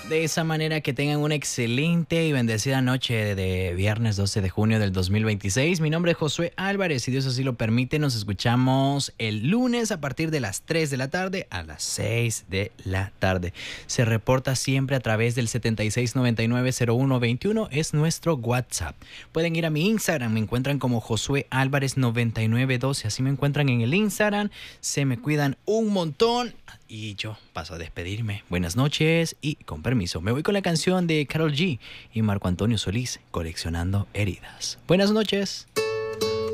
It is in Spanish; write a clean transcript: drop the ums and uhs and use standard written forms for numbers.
De esa manera que tengan una excelente y bendecida noche de viernes 12 de junio del 2026. Mi nombre es Josué Álvarez. Si Dios así lo permite, nos escuchamos el lunes a partir de las 3 de la tarde a las 6 de la tarde. Se reporta siempre a través del 76990121. Es nuestro WhatsApp. Pueden ir a mi Instagram. Me encuentran como Josué Álvarez 9912. Así me encuentran en el Instagram. Se me cuidan un montón. Y yo paso a despedirme. Buenas noches y con permiso, me voy con la canción de Karol G y Marco Antonio Solís, Coleccionando Heridas. Buenas noches.